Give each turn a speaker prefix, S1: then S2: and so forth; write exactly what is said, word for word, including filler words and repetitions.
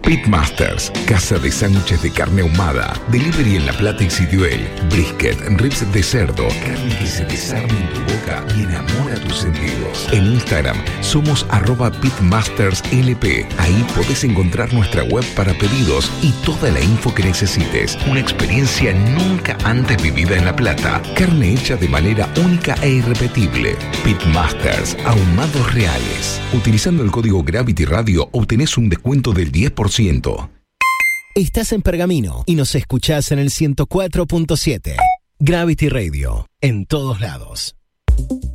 S1: Pitmasters, casa de sándwiches de carne ahumada, delivery en La Plata y Sitiuel, brisket, ribs de cerdo, carne que se desarma en tu boca y enamora tus sentidos. En Instagram somos arroba pitmasterslp. Ahí podés encontrar nuestra web para pedidos y toda la info que necesites. Una experiencia nunca antes vivida en La Plata. Carne hecha de manera única e irrepetible. Pitmasters, ahumados reales. Utilizando el código Gravity Radio obtenés un descuento del diez por ciento.
S2: Estás en Pergamino y nos escuchás en el ciento cuatro punto siete. Gravity Radio, en todos lados.